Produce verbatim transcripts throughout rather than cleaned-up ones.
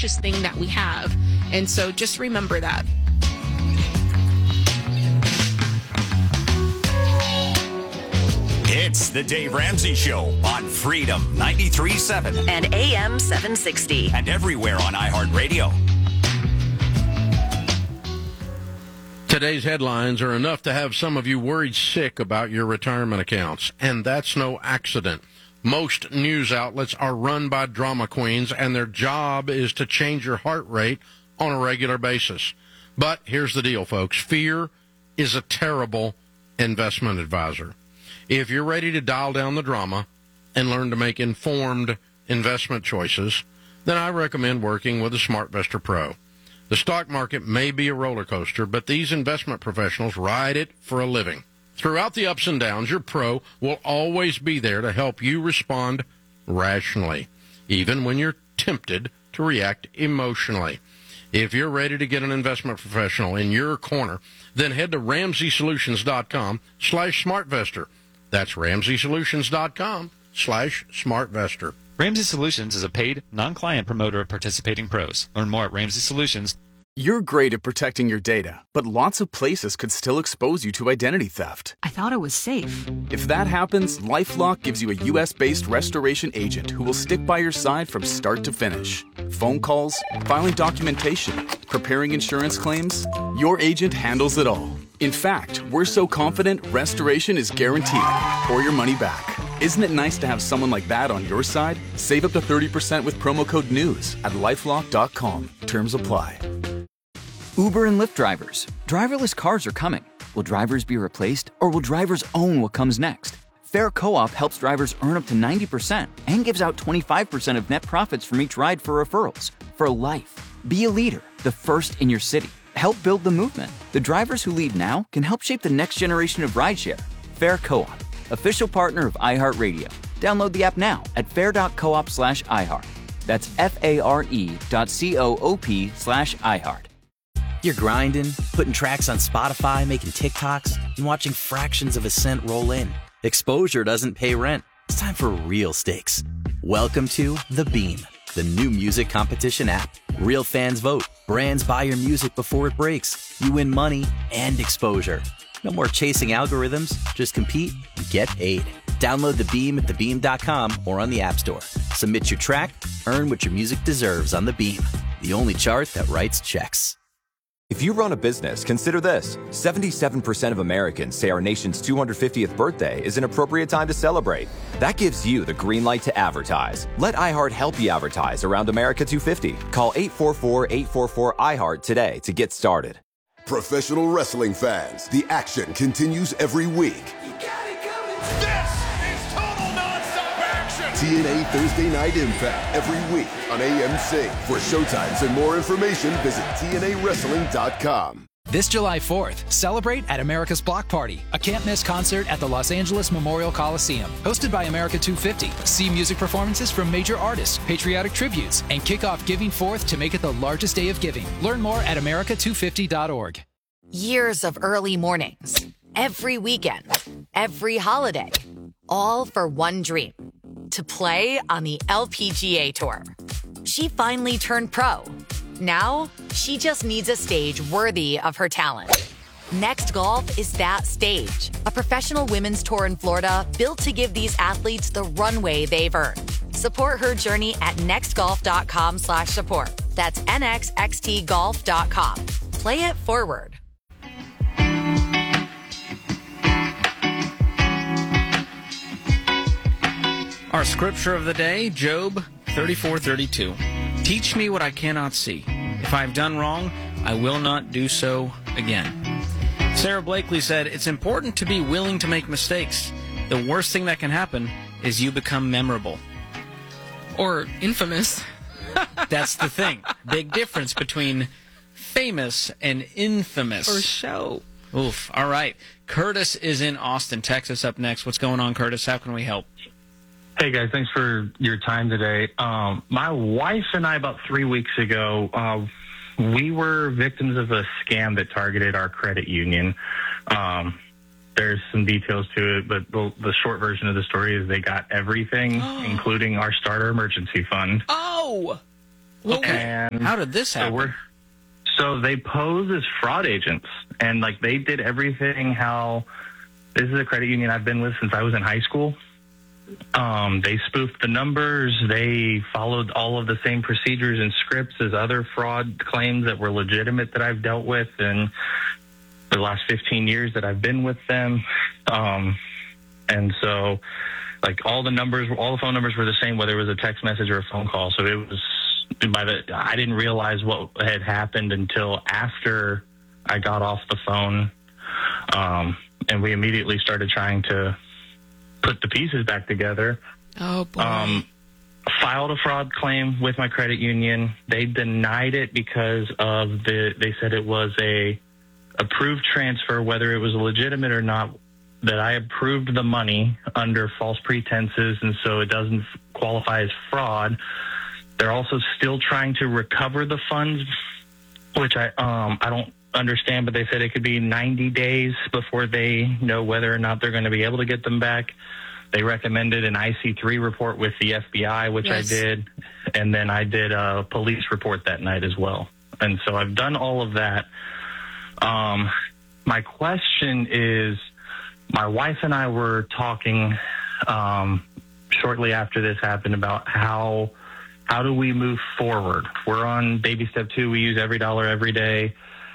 precious thing that we have. And so just remember that. It's the Dave Ramsey Show on Freedom ninety-three point seven and A M seven sixty. And everywhere on iHeartRadio. Today's headlines are enough to have some of you worried sick about your retirement accounts, and that's no accident. Most news outlets are run by drama queens, and their job is to change your heart rate on a regular basis. But here's the deal, folks. Fear is a terrible investment advisor. If you're ready to dial down the drama and learn to make informed investment choices, then I recommend working with a SmartVestor Pro. The stock market may be a roller coaster, but these investment professionals ride it for a living. Throughout the ups and downs, your pro will always be there to help you respond rationally, even when you're tempted to react emotionally. If you're ready to get an investment professional in your corner, then head to ramseysolutions.com slash smartvestor. That's ramseysolutions.com slash smartvestor. Ramsey Solutions is a paid, non-client promoter of participating pros. Learn more at Ramsey Solutions. You're great at protecting your data, but lots of places could still expose you to identity theft. I thought it was safe. If that happens, LifeLock gives you a U S-based restoration agent who will stick by your side from start to finish. Phone calls, filing documentation, preparing insurance claims, your agent handles it all. In fact, we're so confident restoration is guaranteed or your money back. Isn't it nice to have someone like that on your side? Save up to thirty percent with promo code NEWS at lifelock dot com. Terms apply. Uber and Lyft drivers. Driverless cars are coming. Will drivers be replaced, or will drivers own what comes next? Fair Co-op helps drivers earn up to ninety percent and gives out twenty-five percent of net profits from each ride for referrals. For life. Be a leader, the first in your city. Help build the movement. The drivers who lead now can help shape the next generation of rideshare. Fair Co-op, official partner of iHeartRadio. Download the app now at fair.coop slash iHeart. That's F-A-R-E dot C-O-O-P slash iHeart. You're grinding, putting tracks on Spotify, making TikToks, and watching fractions of a cent roll in. Exposure doesn't pay rent. It's time for real stakes. Welcome to The Beam, the new music competition app. Real fans vote. Brands buy your music before it breaks. You win money and exposure. No more chasing algorithms. Just compete and get paid. Download The Beam at the beam dot com or on the App Store. Submit your track, earn what your music deserves on The Beam, the only chart that writes checks. If you run a business, consider this. seventy-seven percent of Americans say our nation's two hundred fiftieth birthday is an appropriate time to celebrate. That gives you the green light to advertise. Let iHeart help you advertise around America two fifty. Call eight four four, eight four four, I heart today to get started. Professional wrestling fans, the action continues every week. You got it coming. This is total nonstop action. T N A Thursday Night Impact every week on A M C. For showtimes and more information, visit T N A wrestling dot com. This July fourth, celebrate at America's Block Party, a can't-miss concert at the Los Angeles Memorial Coliseum. Hosted by America two fifty. See music performances from major artists, patriotic tributes, and kick off Giving Forth to make it the largest day of giving. Learn more at America two fifty dot org. Years of early mornings, every weekend, every holiday, all for one dream, to play on the L P G A Tour. She finally turned pro. Now, she just needs a stage worthy of her talent. Next Golf is that stage, a professional women's tour in Florida built to give these athletes the runway they've earned. Support her journey at nextgolf.com slash support. That's N X X T golf dot com. Play it forward. Our scripture of the day, Job thirty-four thirty-two. Teach me what I cannot see. If I have done wrong, I will not do so again. Sarah Blakely said, it's important to be willing to make mistakes. The worst thing that can happen is you become memorable. Or infamous. That's the thing. Big difference between famous and infamous. For show. Oof. All right. Curtis is in Austin, Texas up next. What's going on, Curtis? How can we help? Hey, guys. Thanks for your time today. Um, my wife and I, about three weeks ago, uh, we were victims of a scam that targeted our credit union. Um, there's some details to it, but the, the short version of the story is they got everything, including our starter emergency fund. Oh! Okay. And How did this happen? So, we're, so they pose as fraud agents, and like they did everything how this is a credit union I've been with since I was in high school. Um, they spoofed the numbers. They followed all of the same procedures and scripts as other fraud claims that were legitimate that I've dealt with in the last fifteen years that I've been with them. Um, and so, like, all the numbers, all the phone numbers were the same, whether it was a text message or a phone call. So it was, by the, I didn't realize what had happened until after I got off the phone. Um, and we immediately started trying to put the pieces back together. Oh, boy. Um, filed a fraud claim with my credit union. They denied it because of the, they said it was a approved transfer, whether it was legitimate or not, that I approved the money under false pretenses, and so it doesn't qualify as fraud. They're also still trying to recover the funds, which I, um, I don't understand, but they said it could be ninety days before they know whether or not they're going to be able to get them back. They recommended an I C three report with the F B I, which yes. I did, and then I did a police report that night as well. And so I've done all of that. Um, my question is, my wife and I were talking um, shortly after this happened about how how do we move forward. We're on baby step two. We use every dollar every day.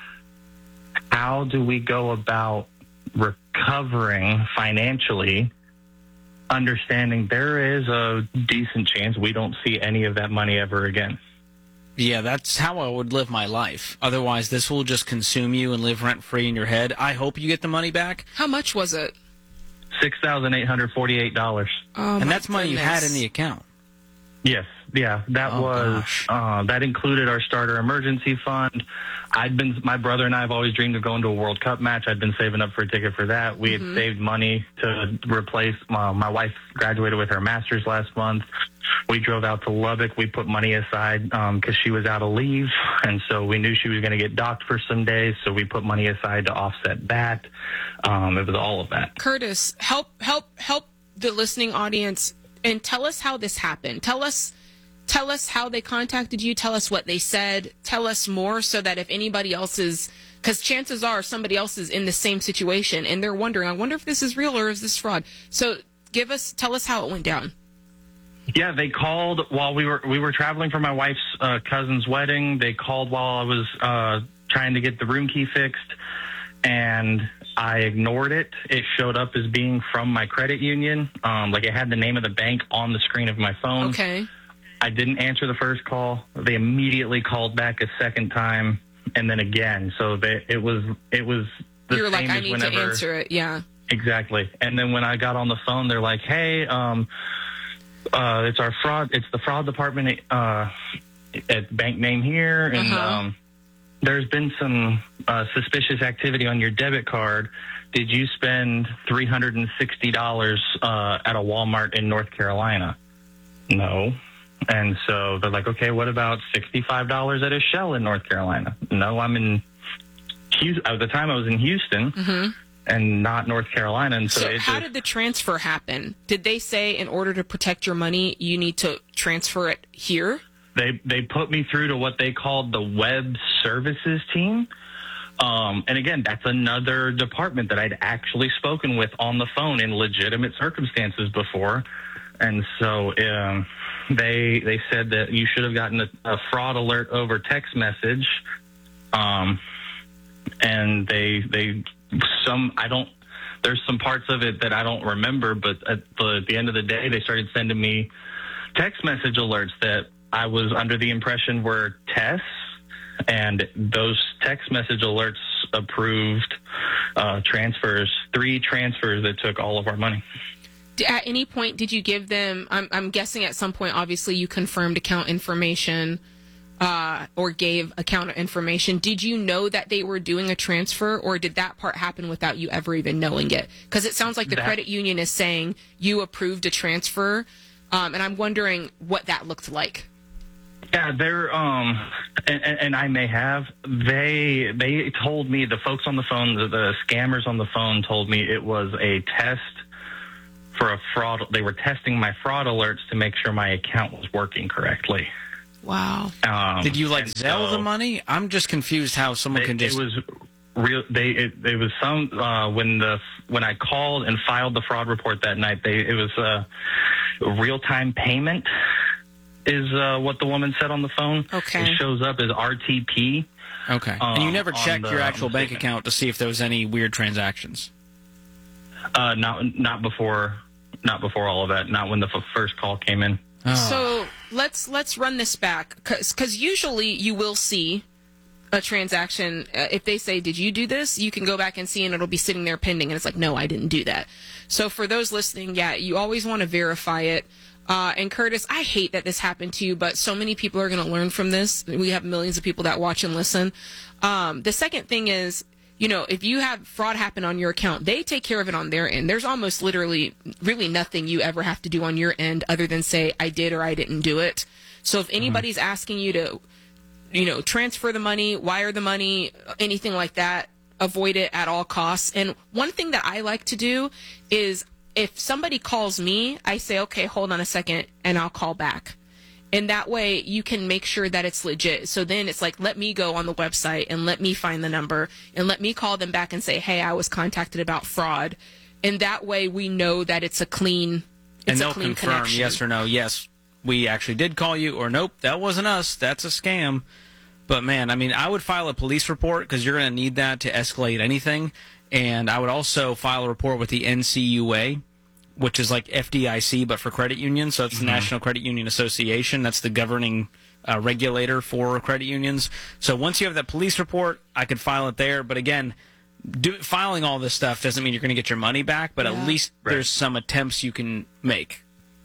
How do we go about recovering financially, understanding there is a decent chance we don't see any of that money ever again? Yeah, that's how I would live my life. Otherwise, this will just consume you and live rent-free in your head. I hope you get the money back. How much was it? six thousand eight hundred forty-eight dollars. Oh, and that's money goodness. you had in the account. Yes, yeah, that oh, was uh, that included our starter emergency fund. I'd been, my brother and I have always dreamed of going to a World Cup match. I'd been saving up for a ticket for that. We mm-hmm. had saved money to replace. My, my wife graduated with her master's last month. We drove out to Lubbock. We put money aside because um, she was out of leave, and so we knew she was going to get docked for some days. So we put money aside to offset that. Um, it was all of that. Curtis, help, help, help the listening audience. And tell us how this happened. Tell us tell us how they contacted you. Tell us what they said. Tell us more so that if anybody else is, because chances are somebody else is in the same situation and they're wondering, I wonder if this is real or is this fraud. So give us, tell us how it went down. Yeah, they called while we were we were traveling for my wife's uh, cousin's wedding. They called while I was uh, trying to get the room key fixed, and I ignored it. It showed up as being from my credit union. Um, like it had the name of the bank on the screen of my phone. Okay. I didn't answer the first call. They immediately called back a second time and then again. So they, it was it was the You're same like, I as need whenever, to answer it. Yeah. Exactly. And then when I got on the phone, they're like, hey, um, uh, it's our fraud. It's the fraud department uh, at bank name here. And uh-huh. um, there's been some uh, suspicious activity on your debit card. Did you spend three hundred sixty dollars uh, at a Walmart in North Carolina? No. And so they're like, okay, what about sixty-five dollars at a Shell in North Carolina? No, I'm in Houston. At the time I was in Houston mm-hmm. and not North Carolina. And so, so it how just, did the transfer happen? Did they say in order to protect your money, you need to transfer it here? They they put me through to what they called the web services team. Um, and again, that's another department that I'd actually spoken with on the phone in legitimate circumstances before. And so um, they they said that you should have gotten a, a fraud alert over text message. Um, and they they some I don't there's some parts of it that I don't remember, but at the, at the end of the day, they started sending me text message alerts that I was under the impression were tests, and those text message alerts approved uh, transfers, three transfers that took all of our money. At any point, did you give them, I'm, I'm guessing at some point, obviously, you confirmed account information uh, or gave account information. Did you know that they were doing a transfer, or did that part happen without you ever even knowing it? Because it sounds like the that, credit union is saying you approved a transfer, um, and I'm wondering what that looked like. Yeah, they're, um, and, and I may have, they, they told me, the folks on the phone, the, the scammers on the phone told me it was a test for a fraud. They were testing my fraud alerts to make sure my account was working correctly. Wow. Um, Did you like Zelle so the money? I'm just confused how someone it, can just. It was real. They it, it was some uh, when the when I called and filed the fraud report that night. They it was a real time payment is uh, what the woman said on the phone. Okay. It shows up as R T P. Okay. Um, and you never on checked the- your on actual the bank statement. account to see if there was any weird transactions. Uh, not not before not before all of that. Not when the f- first call came in. Oh. So let's let's run this back because usually you will see a transaction. Uh, if they say, "Did you do this?" You can go back and see, and it'll be sitting there pending, and it's like, "No, I didn't do that." So for those listening, yeah, you always want to verify it. Uh, and Curtis, I hate that this happened to you, but so many people are going to learn from this. We have millions of people that watch and listen. Um, the second thing is, you know, if you have fraud happen on your account, they take care of it on their end. There's almost literally really nothing you ever have to do on your end other than say, I did or I didn't do it. So if anybody's mm-hmm. asking you to, you know, transfer the money, wire the money, anything like that, avoid it at all costs. And one thing that I like to do is if somebody calls me, I say, okay, hold on a second, and I'll call back. And that way you can make sure that it's legit. So then it's like, let me go on the website and let me find the number and let me call them back and say, hey, I was contacted about fraud. And that way we know that it's a clean, it's and they'll a clean confirm connection. yes or no. Yes, we actually did call you, or nope, that wasn't us. That's a scam. But man, I mean, I would file a police report because you're going to need that to escalate anything. And I would also file a report with the N C U A, which is like F D I C, but for credit unions. So it's the mm-hmm. National Credit Union Association. That's the governing uh, regulator for credit unions. So once you have that police report, I could file it there. But again, do, filing all this stuff doesn't mean you're going to get your money back, but yeah. at least right. there's some attempts you can make.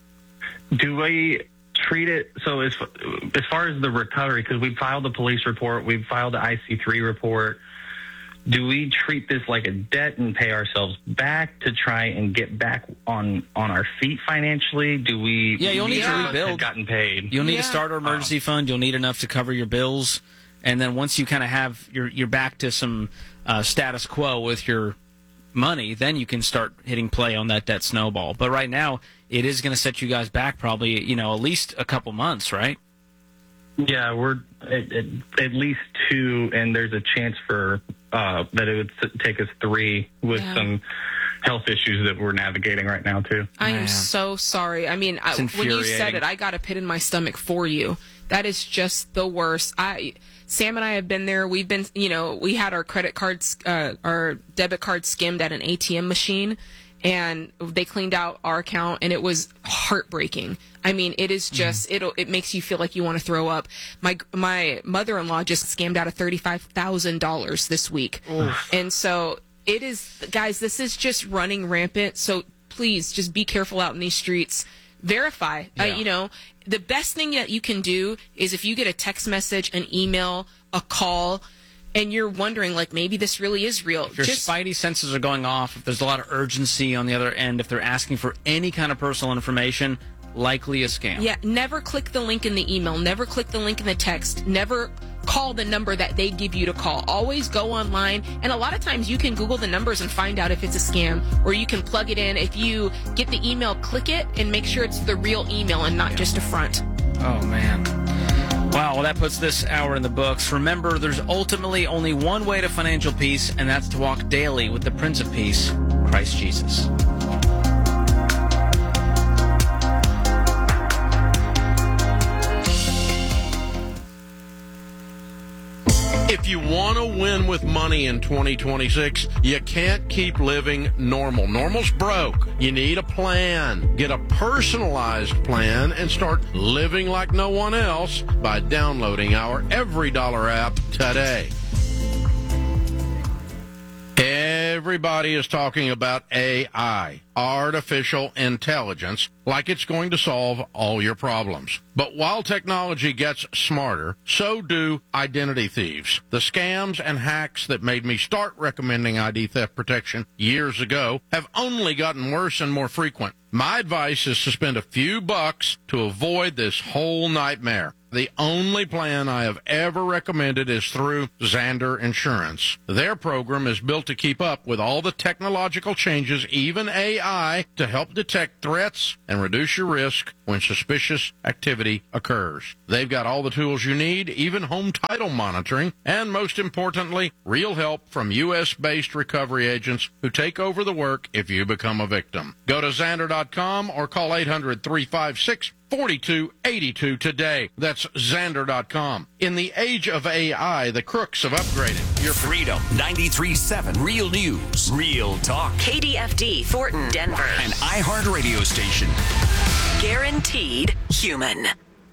Do we treat it, so as, as far as the recovery, because we filed the police report, we filed the I C three report, do we treat this like a debt and pay ourselves back to try and get back on, on our feet financially? Do we? Yeah, you'll need yeah. to rebuild. Have gotten paid. You'll need yeah. a starter emergency oh. fund. You'll need enough to cover your bills, and then once you kind of have you're you're back to some uh, status quo with your money, then you can start hitting play on that debt snowball. But right now, it is going to set you guys back probably you know at least a couple months, right? Yeah, we're at, at, at least two, and there's a chance for uh, that it would take us three with yeah. some health issues that we're navigating right now, too. I Man. am so sorry. I mean, I, when you said it, I got a pit in my stomach for you. That is just the worst. I Sam and I have been there. We've been, you know, we had our credit cards, uh, our debit card skimmed at an A T M machine, and they cleaned out our account, and it was heartbreaking. I mean, it is just mm. it it makes you feel like you want to throw up. My my mother-in-law just scammed out of thirty-five thousand dollars this week. Oof. And so it is, guys, this is just running rampant. So please just be careful out in these streets. Verify. Yeah. Uh, you know, the best thing that you can do is if you get a text message, an email, a call, and you're wondering, like, maybe this really is real. If your just, spidey senses are going off, if there's a lot of urgency on the other end, if they're asking for any kind of personal information, likely a scam. Yeah, never click the link in the email. Never click the link in the text. Never call the number that they give you to call. Always go online. And a lot of times you can Google the numbers and find out if it's a scam, or you can plug it in. If you get the email, click it and make sure it's the real email and not just a front. Oh, man. Wow, well, that puts this hour in the books. Remember, there's ultimately only one way to financial peace, and that's to walk daily with the Prince of Peace, Christ Jesus. If you want to win with money in twenty twenty-six, you can't keep living normal. Normal's broke. You need a plan. Get a personalized plan and start living like no one else by downloading our Every Dollar app today. Everybody is talking about A I, artificial intelligence, like it's going to solve all your problems. But while technology gets smarter, so do identity thieves. The scams and hacks that made me start recommending I D theft protection years ago have only gotten worse and more frequent. My advice is to spend a few bucks to avoid this whole nightmare. The only plan I have ever recommended is through Zander Insurance. Their program is built to keep up with all the technological changes, even A I, to help detect threats and reduce your risk when suspicious activity occurs. They've got all the tools you need, even home title monitoring, and most importantly, real help from U S-based recovery agents who take over the work if you become a victim. Go to Zander dot com or call eight hundred, three five six, four two eight two today. That's Zander dot com. In the age of A I, the crooks have upgraded. Your Freedom ninety-three point seven. Real news, real talk. K D F D, Thornton, Denver. An iHeart radio station. Guaranteed human.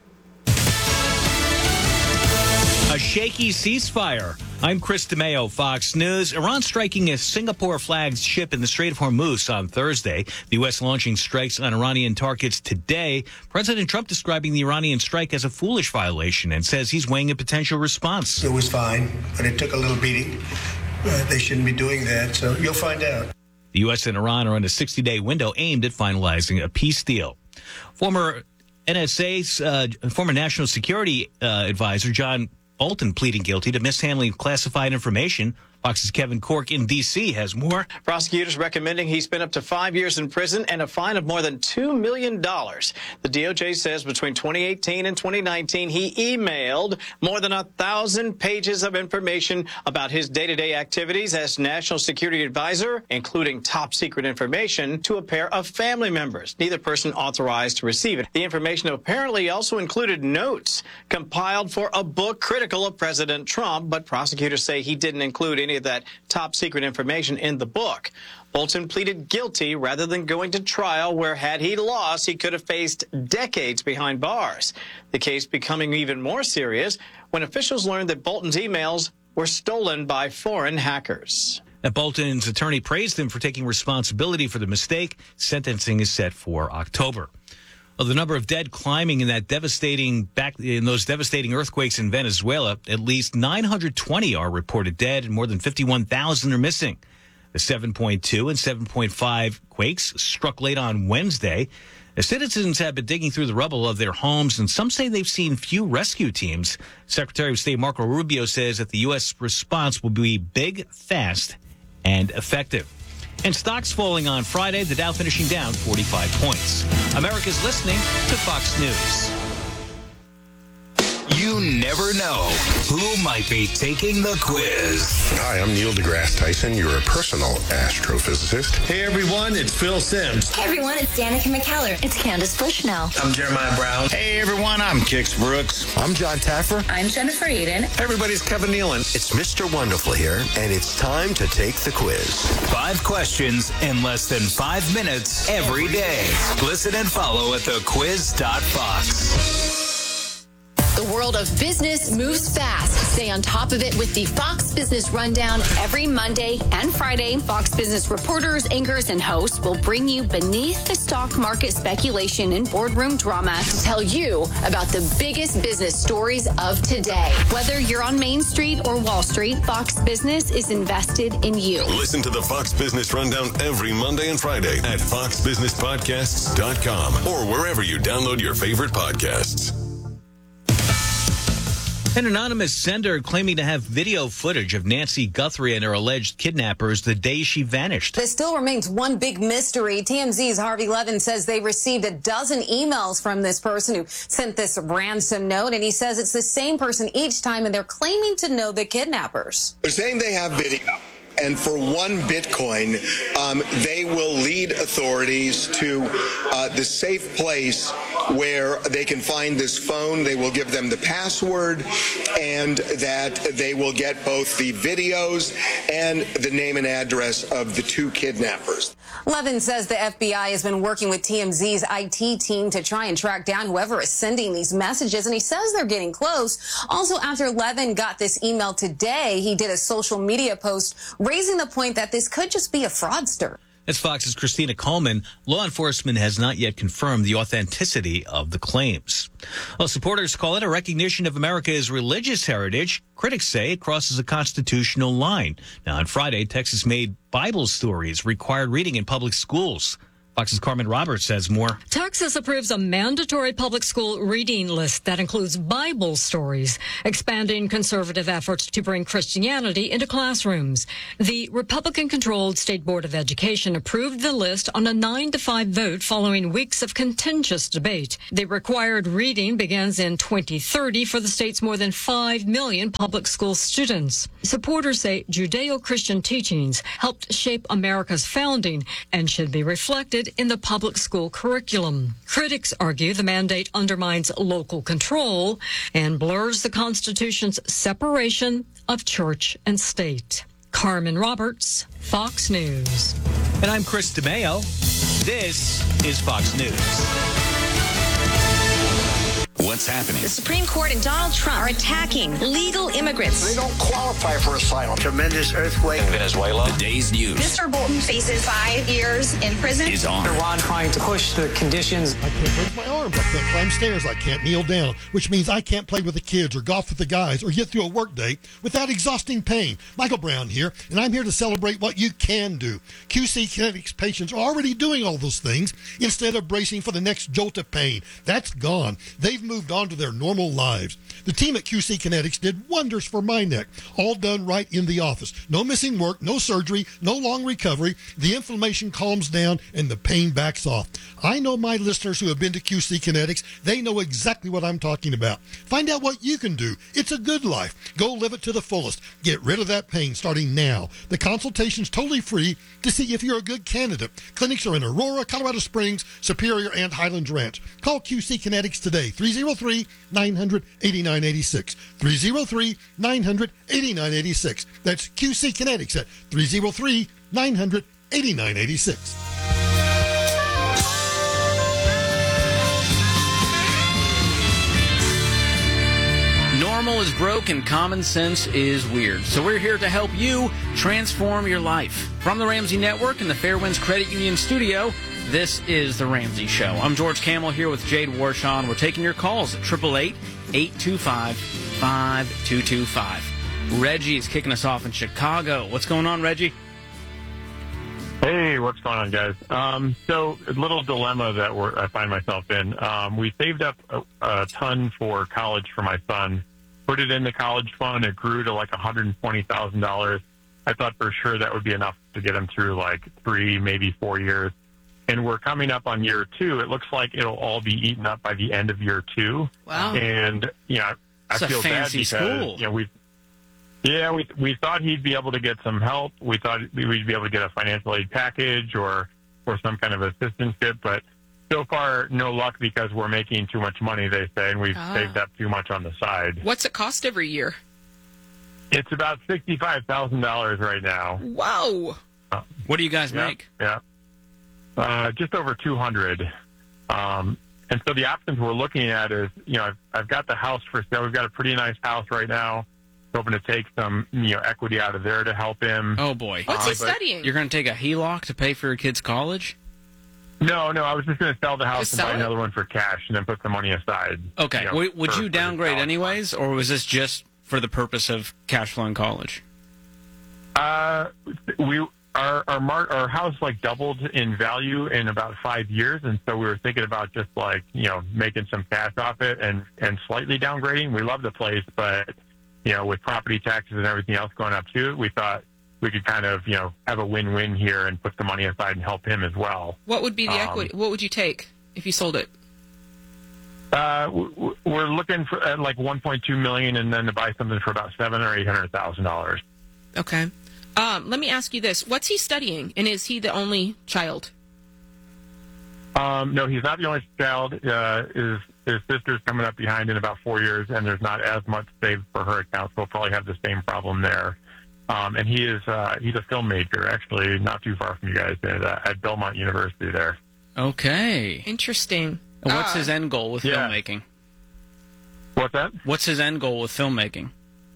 A shaky ceasefire. I'm Chris DeMeo, Fox News. Iran striking a Singapore-flagged ship in the Strait of Hormuz on Thursday. The U S launching strikes on Iranian targets today. President Trump describing the Iranian strike as a foolish violation and says he's weighing a potential response. It was fine, but it took a little beating. Uh, they shouldn't be doing that, so you'll find out. The U S and Iran are in a sixty-day window aimed at finalizing a peace deal. Former N S A's uh, former National Security uh, Advisor John Bolton pleading guilty to mishandling classified information. Fox's Kevin Corke in D C has more. Prosecutors recommending he spend up to five years in prison and a fine of more than two million dollars. The D O J says between twenty eighteen and twenty nineteen, he emailed more than a thousand pages of information about his day-to-day activities as National Security Advisor, including top secret information to a pair of family members, neither person authorized to receive it. The information apparently also included notes compiled for a book critical of President Trump, but prosecutors say he didn't include any of that top secret information in the book. Bolton pleaded guilty rather than going to trial where, had he lost, he could have faced decades behind bars. The case becoming even more serious when officials learned that Bolton's emails were stolen by foreign hackers. Now, Bolton's attorney praised him for taking responsibility for the mistake. Sentencing is set for October. Well, the number of dead climbing in that devastating back in those devastating earthquakes in Venezuela. At least nine hundred twenty are reported dead, and more than fifty-one thousand are missing. The seven point two and seven point five quakes struck late on Wednesday. The citizens have been digging through the rubble of their homes, and some say they've seen few rescue teams. Secretary of State Marco Rubio says that the U S response will be big, fast, and effective. And stocks falling on Friday, the Dow finishing down forty-five points. America's listening to Fox News. You never know who might be taking the quiz. Hi, I'm Neil deGrasse Tyson, your personal astrophysicist. Hey everyone, it's Phil Simms. Hey everyone, it's Danica McKellar. It's Candace Bushnell. I'm Jeremiah Brown. Hey everyone, I'm Kix Brooks. I'm John Taffer. I'm Jennifer Eden. Hey everybody's Kevin Nealon. It's Mister Wonderful here, and it's time to take the quiz. Five questions in less than five minutes every day. Listen and follow at the quiz dot fox. The world of business moves fast. Stay on top of it with the Fox Business Rundown every Monday and Friday. Fox Business reporters, anchors, and hosts will bring you beneath the stock market speculation and boardroom drama to tell you about the biggest business stories of today. Whether you're on Main Street or Wall Street, Fox Business is invested in you. Listen to the Fox Business Rundown every Monday and Friday at fox business podcasts dot com or wherever you download your favorite podcasts. An anonymous sender claiming to have video footage of Nancy Guthrie and her alleged kidnappers the day she vanished. There still remains one big mystery. T M Z's Harvey Levin says they received a dozen emails from this person who sent this ransom note, and he says it's the same person each time, and they're claiming to know the kidnappers. They're saying they have video. And for one Bitcoin, um, they will lead authorities to uh, the safe place where they can find this phone. They will give them the password, and that they will get both the videos and the name and address of the two kidnappers. Levin says the F B I has been working with T M Z's I T team to try and track down whoever is sending these messages, and he says they're getting close. Also, after Levin got this email today, he did a social media post raising the point that this could just be a fraudster. That's Fox's Christina Coleman. Law enforcement has not yet confirmed the authenticity of the claims. Well, supporters call it a recognition of America's religious heritage. Critics say it crosses a constitutional line. Now, on Friday, Texas made Bible stories required reading in public schools. Fox's Carmen Roberts says more. Texas approves a mandatory public school reading list that includes Bible stories, expanding conservative efforts to bring Christianity into classrooms. The Republican-controlled State Board of Education approved the list on a nine to five vote following weeks of contentious debate. The required reading begins in twenty thirty for the state's more than five million public school students. Supporters say Judeo-Christian teachings helped shape America's founding and should be reflected in the public school curriculum. Critics argue the mandate undermines local control and blurs the Constitution's separation of church and state. Carmen Roberts, Fox News. And I'm Chris DeMeo. This is Fox News. What's happening? The Supreme Court and Donald Trump are attacking illegal immigrants. They don't qualify for asylum. Tremendous earthquake in Venezuela. The day's news Mister Bolton faces five years in prison. is on. Iran trying to push the conditions. I can't raise my arms. I can't climb stairs. I can't kneel down, which means I can't play with the kids or golf with the guys or get through a work day without exhausting pain. Michael Brown here, and I'm here to celebrate what you can do. Q C Kinetics patients are already doing all those things instead of bracing for the next jolt of pain. That's gone. They've moved on to their normal lives. The team at Q C Kinetics did wonders for my neck, all done right in the office. No missing work, no surgery, no long recovery. The inflammation calms down and the pain backs off. I know my listeners who have been to Q C Kinetics. They know exactly what I'm talking about. Find out what you can do. It's a good life. Go live it to the fullest. Get rid of that pain starting now. The consultation's totally free to see if you're a good candidate. Clinics are in Aurora, Colorado Springs, Superior, and Highlands Ranch. Call Q C Kinetics today, three oh three, nine hundred, eighty-nine eighty-six. three oh three, nine hundred, eighty-nine eighty-six. That's Q C Kinetics at three oh three, nine hundred, eighty-nine eighty-six. Normal is broke and common sense is weird. So we're here to help you transform your life. From the Ramsey Network and the Fairwinds Credit Union studio, this is The Ramsey Show. I'm George Camel here with Jade Warshaw. We're taking your calls at eight eight eight, eight two five, five two two five. Reggie is kicking us off in Chicago. What's going on, Reggie? Hey, what's going on, guys? Um, so, a little dilemma that we're, I find myself in. Um, we saved up a, a ton for college for my son, put it in the college fund. It grew to like one hundred twenty thousand dollars. I thought for sure that would be enough to get him through like three, maybe four years. And we're coming up on year two. It looks like it'll all be eaten up by the end of year two. Wow. And, you know, I It's a feel bad fancy because, school. you know, we Yeah, we we thought he'd be able to get some help. We thought we'd be able to get a financial aid package or or some kind of assistantship, but so far no luck because we're making too much money, they say, and we've Ah. saved up too much on the side. What's it cost every year? It's about sixty-five thousand dollars right now. Wow. Uh, What do you guys yeah, make? Yeah, uh, just over two hundred. Um, and so the options we're looking at is, you know, I've, I've got the house for sale. We've got a pretty nice house right now. Hoping to take some, you know, equity out of there to help him. Oh, boy. What's he Uh, but- studying? You're going to take a H E L O C to pay for your kid's college? No, no, I was just going to sell the house Just and sell buy it? another one for cash and then put some money aside. Okay. you know, W- would for- you for his downgrade college anyways, or was this just for the purpose of cash flowing college? fund. Uh, we our our mar- our house like doubled in value in about five years, and so we were thinking about just like you know making some cash off it and and slightly downgrading. We love the place, but you know with property taxes and everything else going up too, we thought we could kind of you know have a win-win here and put the money aside and help him as well. What would be the Um, equity? What would you take if you sold it? Uh, w- w- we're looking for at like one point two million, and then to buy something for about seven or eight hundred thousand dollars. Okay. Um, let me ask you this: what's he studying, and is he the only child? Um, no, he's not the only child. Uh, his his sister's coming up behind in about four years, and there's not as much saved for her account, so we'll probably have the same problem there. Um, and he is uh, he's a film major, actually, not too far from you guys at, uh, at Belmont University there. Okay. Interesting. And what's Uh, his end goal with yeah. filmmaking? What's that? What's his end goal with filmmaking?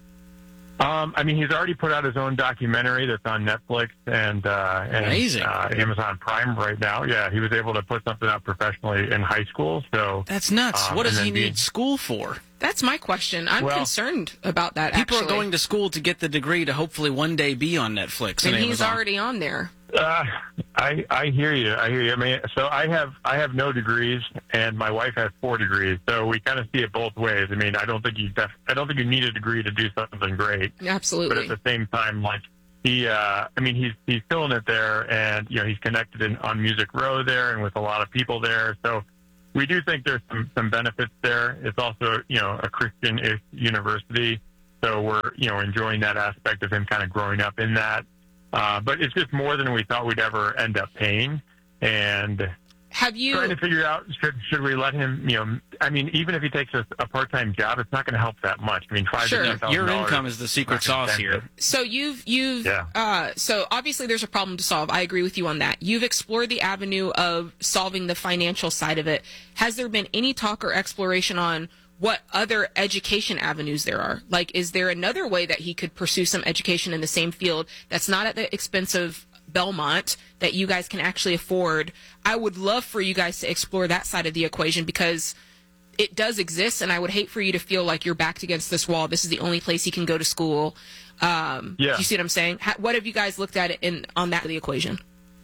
Um, I mean, he's already put out his own documentary that's on Netflix and, uh, and Amazing. Uh, Amazon Prime right now. Yeah, he was able to put something out professionally in high school. So That's nuts. um, what does and he then need being- school for? That's my question. I'm Well, concerned about that. People actually. are going to school to get the degree to hopefully one day be on Netflix and and he's Amazon. already on there. Uh, I I hear you. I hear you. I mean, so I have I have no degrees, and my wife has four degrees. So we kind of see it both ways. I mean, I don't think you def- I don't think you need a degree to do something great. Absolutely. But at the same time, like he, uh, I mean, he's he's killing it there, and you know, he's connected in, on Music Row there, and with a lot of people there. So we do think there's some some benefits there. It's also, you know, a Christian-ish university, so we're you know enjoying that aspect of him kind of growing up in that. Uh, but it's just more than we thought we'd ever end up paying. And have you trying to figure out, should, should we let him, you know, I mean, even if he takes a, a part-time job, it's not going to help that much. I mean, five Sure. to ten thousand Your dollars income is the secret sauce here. So you've you've Yeah. uh, so obviously there's a problem to solve. I agree with you on that. You've explored the avenue of solving the financial side of it. Has there been any talk or exploration on what other education avenues there are? Like, is there another way that he could pursue some education in the same field that's not at the expense of Belmont that you guys can actually afford? I would love for you guys to explore that side of the equation, because it does exist, and I would hate for you to feel like you're backed against this wall. This is the only place he can go to school. Um, Yeah. You see what I'm saying? How, what have you guys looked at in on that of the equation?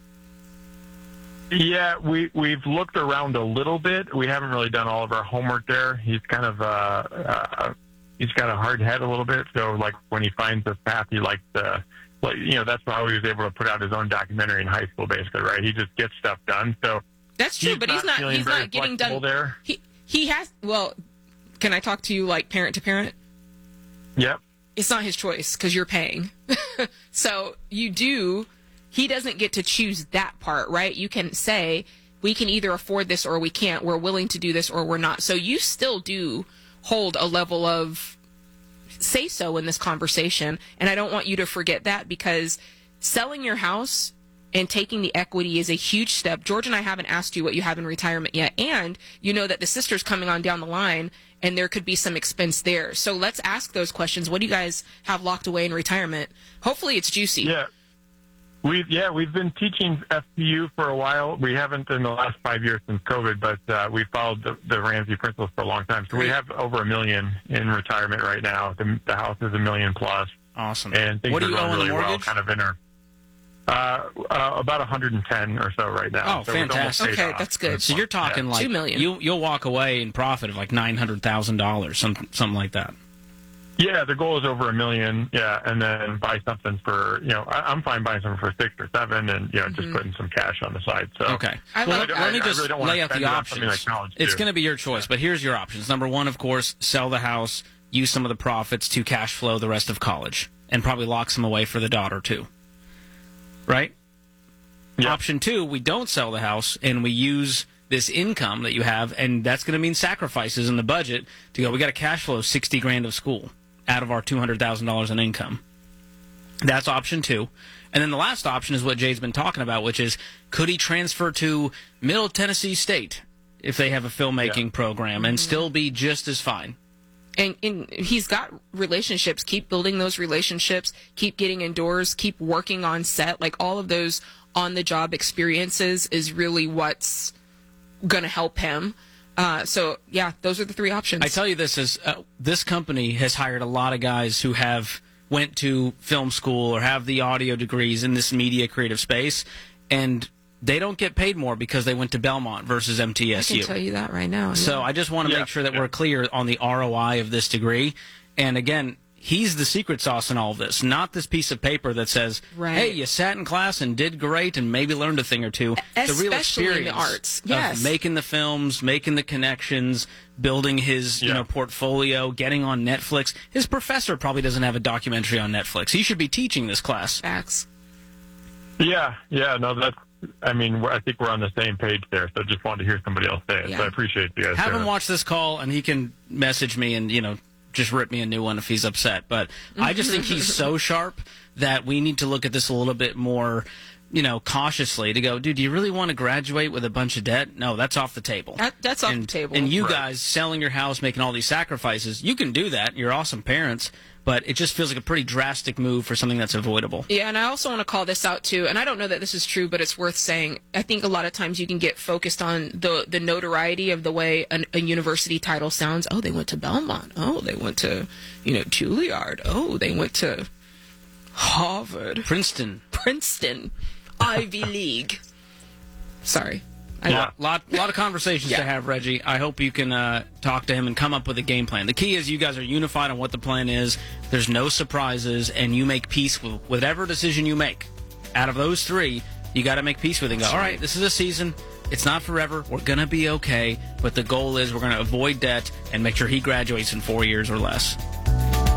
Yeah, we, we've looked around a little bit. We haven't really done all of our homework there. He's kind of, uh, uh, he's got a hard head a little bit. So, like, when he finds a path, he likes to, like, you know, that's how he was able to put out his own documentary in high school, basically, right? He just gets stuff done. So That's true, but he's not feeling he's very not getting flexible done. there. He he has. Well, can I talk to you like parent to parent? Yep. It's not his choice because you're paying. So you do. He doesn't get to choose that part, right? You can say, we can either afford this or we can't. We're willing to do this or we're not. So you still do hold a level of say so in this conversation. And I don't want you to forget that, because selling your house and taking the equity is a huge step. George and I haven't asked you what you have in retirement yet. And you know that the sister's coming on down the line and there could be some expense there. So let's ask those questions. What do you guys have locked away in retirement? Hopefully it's juicy. Yeah. We've yeah we've been teaching F P U for a while. We haven't in the last five years since COVID, but uh, we followed the, the Ramsey principles for a long time. So we have over a million in retirement right now. The, the house is a million plus. Awesome. And things What do are you going owe on the really well, mortgage? kind of in our uh, uh, about one hundred ten or so right now. Oh, So it's almost fantastic. paid Okay, off. that's good. So you're talking Yeah. like Two million. You you'll walk away in profit of like nine hundred thousand dollars, some something like that. Yeah, the goal is over a million. Yeah, and then buy something for, you know, I, I'm fine buying something for six or seven, and you know, just putting some cash on the side. So Okay. I well, like let, that. let me I just really don't wanna lay out spend the it on options. something like college, It's too. going to be your choice, but here's your options. Number one, of course, sell the house, use some of the profits to cash flow the rest of college, and probably lock some away for the daughter too. Right? Yeah. Option two, we don't sell the house and we use this income that you have, and that's going to mean sacrifices in the budget to go, we got to cash flow sixty grand of school out of our two hundred thousand dollars in income. That's option two. And then the last option is what Jay's been talking about, which is, could he transfer to Middle Tennessee State if they have a filmmaking Yeah. program and still be just as fine? And, and he's got relationships. Keep building those relationships. Keep getting indoors. Keep working on set. Like, all of those on-the-job experiences is really what's going to help him. Uh, so, yeah, those are the three options. I tell you this, is uh, this company has hired a lot of guys who have went to film school or have the audio degrees in this media creative space, and they don't get paid more because they went to Belmont versus M T S U. I can tell you that right now. So yeah. I just want to Yeah, make sure that yeah. we're clear on the R O I of this degree. And again, he's the secret sauce in all of this, not this piece of paper that says, Right. hey, you sat in class and did great and maybe learned a thing or two. The real Especially in the experience arts. Yes. of making the films, making the connections, building his you Yeah. know portfolio, getting on Netflix. His professor probably doesn't have a documentary on Netflix. He should be teaching this class. Facts. Yeah, yeah, no, that's, I mean, we're- I think we're on the same page there, so just wanted to hear somebody else say it. Yeah. So I appreciate you guys. Have doing him it. watch this call, and he can message me and, you know, just rip me a new one if he's upset. But I just think he's so sharp that we need to look at this a little bit more, you know, cautiously to go, dude, do you really want to graduate with a bunch of debt? No, that's off the table. That, that's off and, the table. And you Right. guys selling your house, making all these sacrifices, you can do that. You're awesome parents. But it just feels like a pretty drastic move for something that's avoidable. Yeah, and I also want to call this out too, and I don't know that this is true, but it's worth saying. I think a lot of times you can get focused on the the notoriety of the way an, a university title sounds. Oh, they went to Belmont. Oh, they went to, you know, Juilliard. Oh, they went to Harvard. Princeton. Princeton. Ivy League. Sorry. A lot, lot, lot of conversations Yeah. to have, Reggie. I hope you can uh, talk to him and come up with a game plan. The key is you guys are unified on what the plan is. There's no surprises, and you make peace with whatever decision you make. Out of those three, you got to make peace with it and go, all right, this is a season. It's not forever. We're going to be okay. But the goal is we're going to avoid debt and make sure he graduates in four years or less.